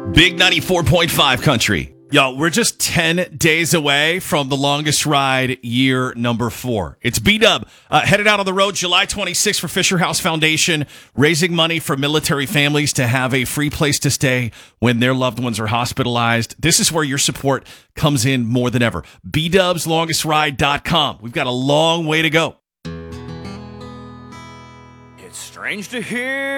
Big 94.5 country. Yo, we're just 10 days away from the longest ride, year number 4. It's B-Dub, headed out on the road July 26th for Fisher House Foundation, raising money for military families to have a free place to stay when their loved ones are hospitalized. This is where your support comes in more than ever. BDubsLongestRide.com. We've got a long way to go. It's strange to hear